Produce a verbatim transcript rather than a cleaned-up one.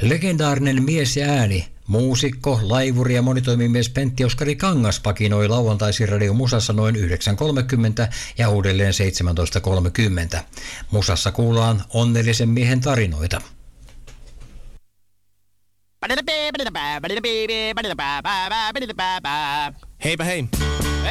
Legendaarinen mies ja ääni, muusikko, laivuri ja monitoimimies Pentti Oskari Kangas pakinoi lauantaisin Radio Musassa noin yhdeksän kolmekymmentä ja uudelleen seitsemäntoista kolmekymmentä. Musassa kuullaan onnellisen miehen tarinoita. Heipä hei.